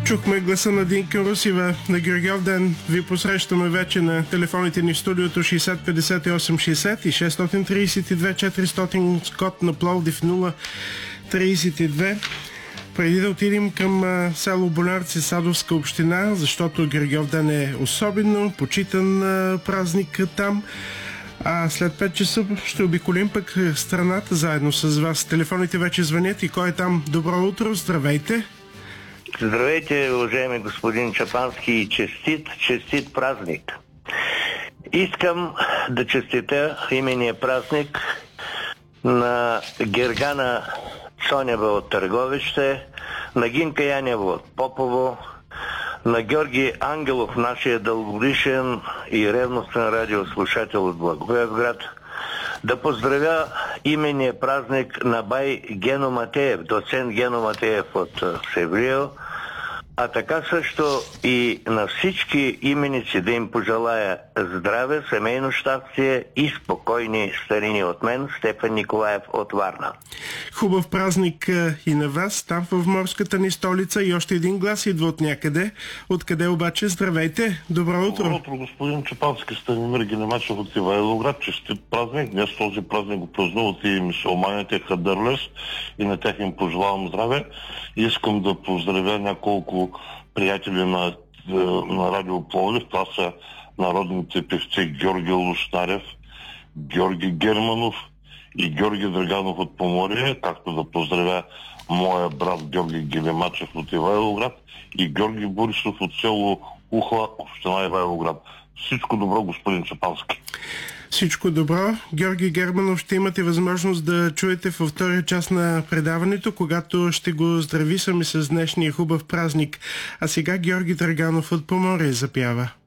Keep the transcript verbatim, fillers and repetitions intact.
Чухме гласа на Динка Русева. На Георгиев ден ви посрещаме вече на телефоните ни в студиото шейсет петдесет и осем шейсет и шестстотин тридесет и две четиристотин, код на Пловдив нула тридесет и две. Преди да отидем към а, село Болярци, Садовска община, защото Георгиев ден е особено почитан а, празник там. А след пет часа ще обиколим пък страната заедно с вас. Телефоните вече звънят и кой е там? Добро утро, здравейте! Здравейте, уважаеми господин Чапански, и честит, честит празник. Искам да честитя имения празник на Гергана Цонева от Търговище, на Гинка Янева от Попово, на Георги Ангелов, нашия дългогодишен и ревностен радиослушател от Благоевград, да поздравя имения празник на бай Гено Матеев, доцент Гено Матеев от Севлиево, а така също и на всички именици да им пожелая здраве, семейно щастие и спокойни старини от мен, Стефан Николаев от Варна. Хубав празник и на вас, там в морската ни столица, и още един глас идва от някъде. Откъде обаче? Здравейте! Добро утро! Добро утро, господин Чапански, Станимир Генемачев от Ивайловград. Честит празник! Днес този празник го празнуват и мюсюлманите Хадърлес, и на тях им пожелавам здраве. Искам да поздравя няколко приятели на, на Радио Пловдив. Това са народните певци Георги Лушнарев, Георги Германов и Георги Драганов от Поморие, както да поздравя моя брат Георги Генемачев от Ивайловград и Георги Борисов от село Ухла, община Ивайловград. Всичко добро, господин Чапански. Всичко добро. Георги Германов ще имате възможност да чуете във втория част на предаването, когато ще го здрависаме с днешния хубав празник. А сега Георги Драганов от Поморие запява.